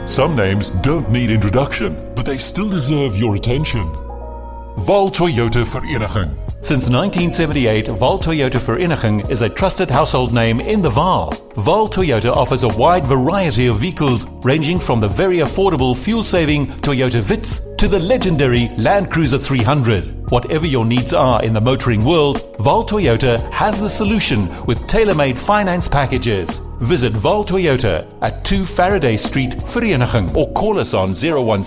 Some names don't need introduction, but they still deserve your attention. Vaal Toyota Vereniging. Since 1978, Vaal Toyota Vereniging is a trusted household name in the Vaal. Vaal Toyota offers a wide variety of vehicles, ranging from the very affordable fuel-saving Toyota Vitz to the legendary Land Cruiser 300. Whatever your needs are in the motoring world, Vaal Toyota has the solution with tailor-made finance packages. Visit Vaal Toyota at 2 Faraday Street, Vereniging, or call us on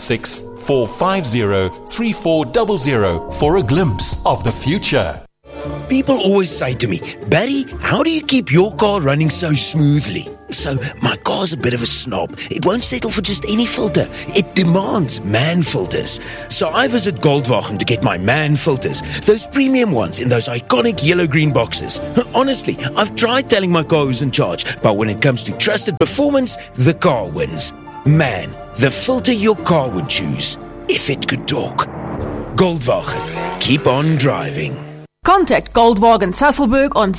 016-450-3400 for a glimpse of the future. People always say to me, Barry, how do you keep your car running so smoothly? So, my car's a bit of a snob. It won't settle for just any filter. It demands MAN filters. So I visit Goldwagen to get my MAN filters. Those premium ones in those iconic yellow-green boxes. Honestly, I've tried telling my car who's in charge, but when it comes to trusted performance, the car wins. MAN, the filter your car would choose, if it could talk. Goldwagen, keep on driving. Contact Goldwagen Sasolburg on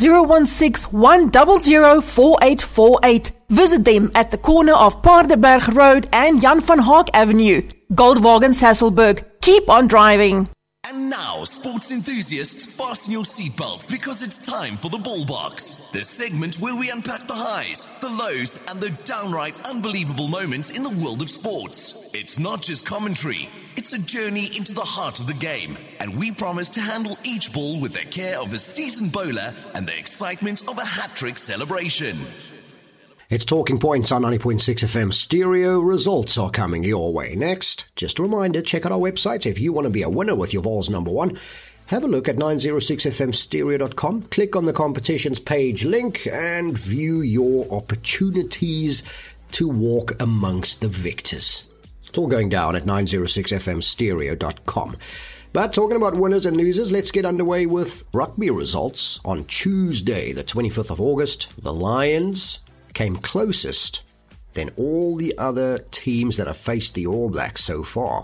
016-100-4848. Visit them at the corner of Paardeberg Road and Jan van Haak Avenue. Goldwagen Sasolburg. Keep on driving. And now, sports enthusiasts, fasten your seatbelts because it's time for the Ball Box, the segment where we unpack the highs, the lows, and the downright unbelievable moments in the world of sports. It's not just commentary, it's a journey into the heart of the game, and we promise to handle each ball with the care of a seasoned bowler and the excitement of a hat-trick celebration. It's Talking Points on 90.6 FM stereo. Results are coming your way next. Just a reminder, check out our website if you want to be a winner with your Vols number one. Have a look at 906fmstereo.com. Click on the competitions page link and view your opportunities to walk amongst the victors. It's all going down at 906fmstereo.com. But talking about winners and losers, let's get underway with rugby results. On Tuesday, the 25th of August, the Lions came closest than all the other teams that have faced the All Blacks so far.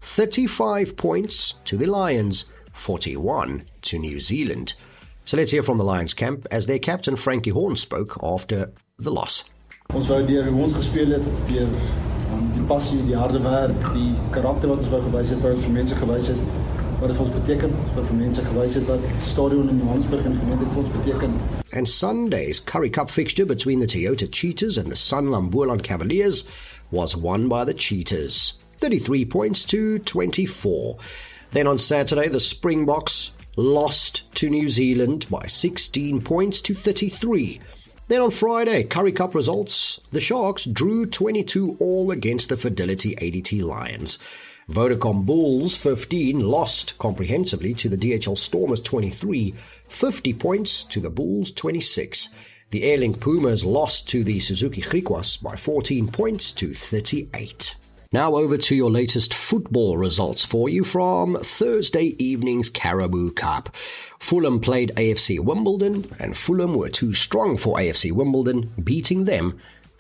35 points to the Lions, 41 to New Zealand. So let's hear from the Lions camp as their captain Frankie Horn spoke after the loss. Ons wou deur hoe ons gespeel het, deur die passie, die harde werk, die karakter wat ons wou gewys het, wat ons vir mense gewys het, wat het vir ons beteken, wat vir mense gewys het, wat die stadion in Johannesburg en gemeente vir ons beteken. And Sunday's Currie Cup fixture between the Toyota Cheetahs and the Sanlam Cavaliers was won by the Cheetahs, 33 points to 24. Then on Saturday, the Springboks lost to New Zealand by 16 points to 33. Then on Friday, Currie Cup results, the Sharks drew 22 all against the Fidelity ADT Lions. Vodacom Bulls 15 lost comprehensively to the DHL Stormers 23, 50 points to the Bulls 26. The Airlink Pumas lost to the Suzuki Griquas by 14 points to 38. Now over to your latest football results for you from Thursday evening's Caribou Cup. Fulham played AFC Wimbledon, and Fulham were too strong for AFC Wimbledon, beating them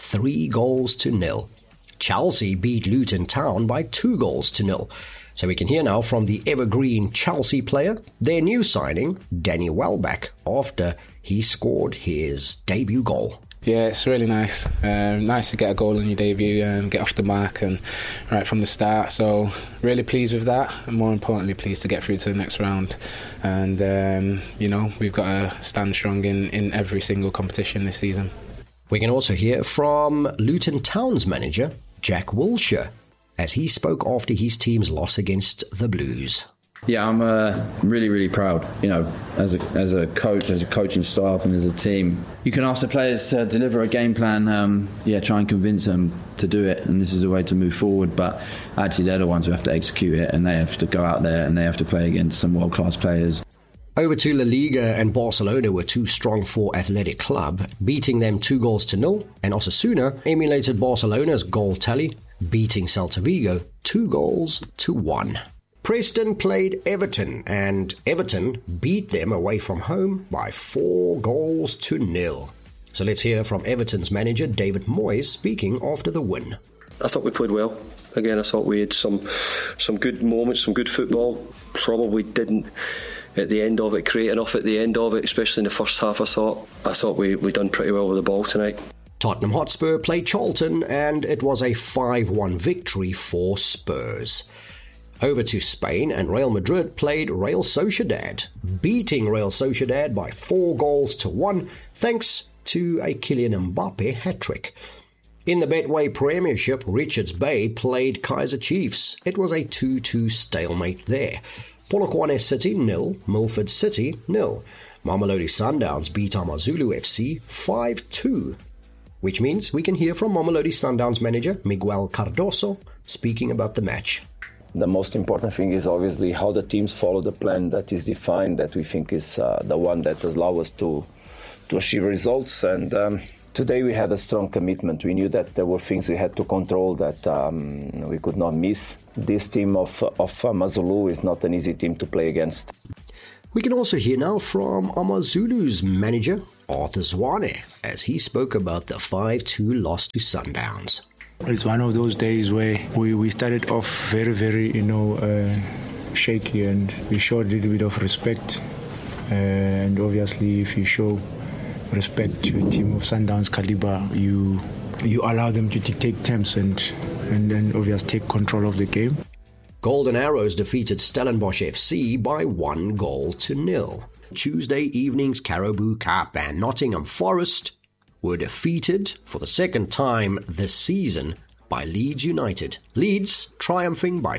3-0. Chelsea beat Luton Town by 2-0. So we can hear now from the evergreen Chelsea player, their new signing, Danny Welbeck, after he scored his debut goal. Yeah, it's really nice. Nice to get a goal on your debut and get off the mark and right from the start. So really pleased with that, and more importantly pleased to get through to the next round. And we've got to stand strong in every single competition this season. We can also hear from Luton Town's manager, Jack Wilshere, as he spoke after his team's loss against the Blues. Yeah, I'm really, really proud. You know, as a coach, as a coaching staff, and as a team, you can ask the players to deliver a game plan. Try and convince them to do it, and this is the way to move forward. But actually, they're the ones who have to execute it, and they have to go out there and they have to play against some world-class players. Over to La Liga, and Barcelona were too strong for Athletic Club, beating them 2-0, and Osasuna emulated Barcelona's goal tally, beating Celta Vigo 2-1. Preston played Everton, and Everton beat them away from home by 4-0. So let's hear from Everton's manager David Moyes speaking after the win. I thought we played well. Again, I thought we had some good moments, some good football. Probably didn't at the end of it create enough at the end of it, especially in the first half. I thought we done pretty well with the ball tonight. Tottenham Hotspur played Charlton and it was a 5-1 victory for Spurs. Over to Spain and Real Madrid played Real Sociedad, beating Real Sociedad by 4-1 thanks to a Kylian Mbappe hat-trick. In the Betway Premiership, Richards Bay played Kaizer Chiefs. It was a 2-2 stalemate there. Polokwane City 0, Milford City 0. Mamelodi Sundowns beat Amazulu FC 5-2. Which means we can hear from Mamelodi Sundowns manager Miguel Cardoso speaking about the match. The most important thing is obviously how the teams follow the plan that is defined, that we think is the one that allows us to achieve results. And today we had a strong commitment. We knew that there were things we had to control that we could not miss. This team of Amazulu is not an easy team to play against. We can also hear now from Amazulu's manager, Arthur Zwane, as he spoke about the 5-2 loss to Sundowns. It's one of those days where we started off very, shaky, and we showed a little bit of respect. And obviously, if you show respect to a team of Sundowns caliber, you allow them to dictate terms and then obviously take control of the game. Golden Arrows defeated Stellenbosch FC by 1-0. Tuesday evening's Caribou Cup and Nottingham Forest were defeated for the second time this season by Leeds United. Leeds triumphing by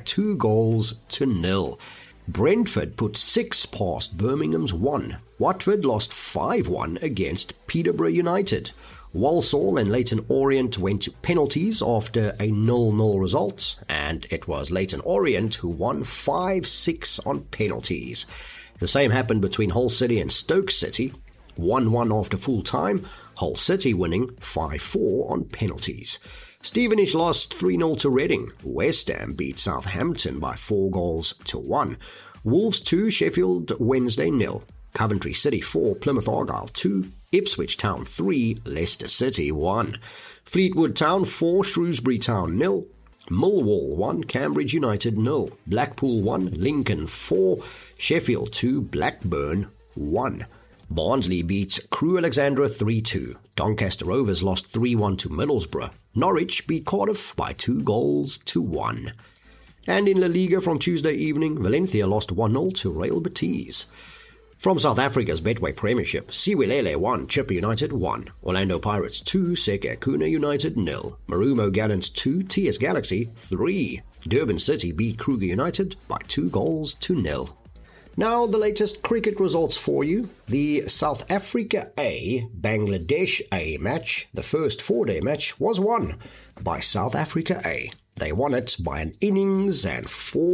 2-0. Brentford put 6 past Birmingham's 1. Watford lost 5-1 against Peterborough United. Walsall and Leyton Orient went to penalties after a 0-0 result, and it was Leyton Orient who won 5-6 on penalties. The same happened between Hull City and Stoke City, 1-1 after full time, Hull City winning 5-4 on penalties. Stevenage lost 3-0 to Reading. West Ham beat Southampton by 4-1. Wolves 2, Sheffield Wednesday 0. Coventry City 4, Plymouth Argyle 2, Ipswich Town 3, Leicester City 1. Fleetwood Town 4, Shrewsbury Town 0. Millwall 1, Cambridge United 0. Blackpool 1, Lincoln 4, Sheffield 2, Blackburn 1. Barnsley beat Crewe Alexandra 3-2. Doncaster Rovers lost 3-1 to Middlesbrough. Norwich beat Cardiff by 2-1. And in La Liga from Tuesday evening, Valencia lost 1-0 to Real Betis. From South Africa's Betway Premiership, Siwelele 1, Chippa United 1, Orlando Pirates 2, Sekhukhune United 0, Marumo Gallants 2, TS Galaxy 3. Durban City beat Kruger United by 2-0. Now the latest cricket results for you. The South Africa A, Bangladesh A match, the first 4-day match, was won by South Africa A. They won it by an innings and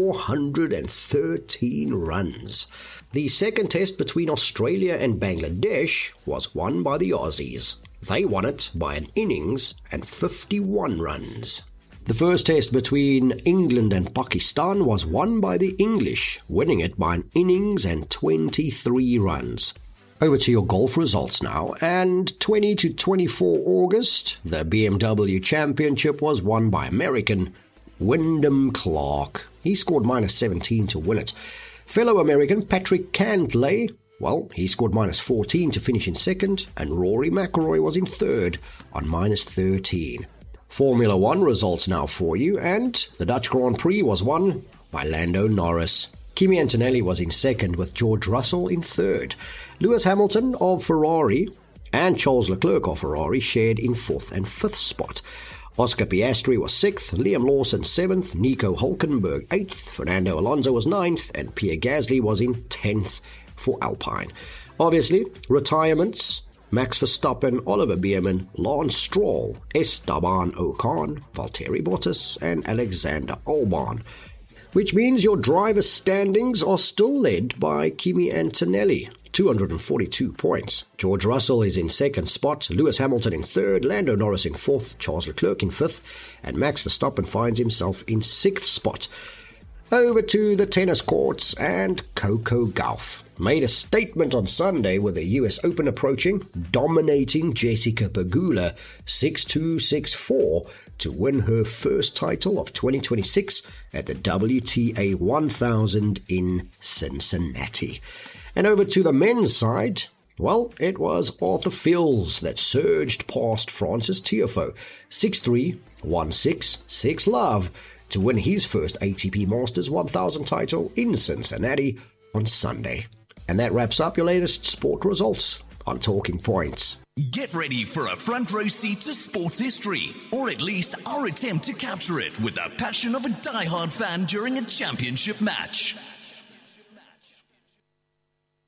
413 runs. The second test between Australia and Bangladesh was won by the Aussies. They won it by an innings and 51 runs. The first test between England and Pakistan was won by the English, winning it by an innings and 23 runs. Over to your golf results now, and 20 to 24 August, the BMW Championship was won by American Wyndham Clark. He scored -17 to win it. Fellow American Patrick Cantlay, well, he scored -14 to finish in second, and Rory McIlroy was in third on -13. Formula One results now for you, and the Dutch Grand Prix was won by Lando Norris. Kimi Antonelli was in second with George Russell in third. Lewis Hamilton of Ferrari and Charles Leclerc of Ferrari shared in fourth and fifth spot. Oscar Piastri was sixth, Liam Lawson seventh, Nico Hulkenberg eighth, Fernando Alonso was ninth, and Pierre Gasly was in 10th for Alpine. Obviously, retirements: Max Verstappen, Oliver Bierman, Lance Stroll, Esteban Ocon, Valtteri Bottas, and Alexander Albon. Which means your driver standings are still led by Kimi Antonelli, 242 points. George Russell is in second spot, Lewis Hamilton in third, Lando Norris in fourth, Charles Leclerc in fifth, and Max Verstappen finds himself in sixth spot. Over to the tennis courts, and Coco Gauff made a statement on Sunday with the US Open approaching, dominating Jessica Pegula 6-2, 6-4 to win her first title of 2026 at the WTA 1000 in Cincinnati. And over to the men's side, Well, it was Arthur Fils that surged past Francis Tiafoe 6-3, 1-6, 6-love to win his first ATP Masters 1000 title in Cincinnati on Sunday. And that wraps up your latest sport results on Talking Points. Get ready for a front row seat to sports history, or at least our attempt to capture it with the passion of a die-hard fan during a championship match.